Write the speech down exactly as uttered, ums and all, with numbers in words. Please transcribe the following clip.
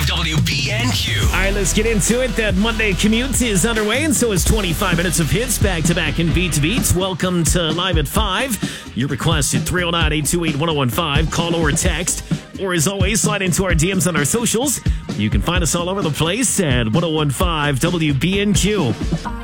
W B N Q. All right, let's get into it. That Monday commute is underway, and so is twenty-five minutes of hits back-to-back in Beat to Beats. Welcome to Live at five. Your request at three oh nine, eight two eight, one oh one five. Call or text. Or, as always, slide into our D Ms on our socials. You can find us all over the place at ten fifteen W B N Q.